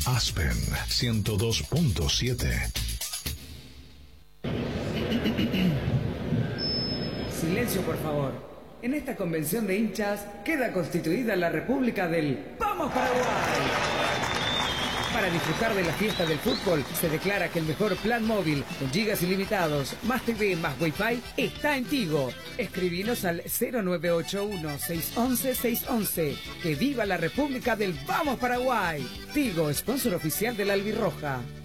Aspen 102.7. Silencio, por favor. En esta convención de hinchas queda constituida la República del ¡Vamos Paraguay! Para disfrutar de la fiesta del fútbol, se declara que el mejor plan móvil, con gigas ilimitados, más TV, más Wi-Fi, está en Tigo. Escribinos al 0981-611-611. ¡Que viva la República del Vamos Paraguay! Tigo, sponsor oficial de la Albirroja.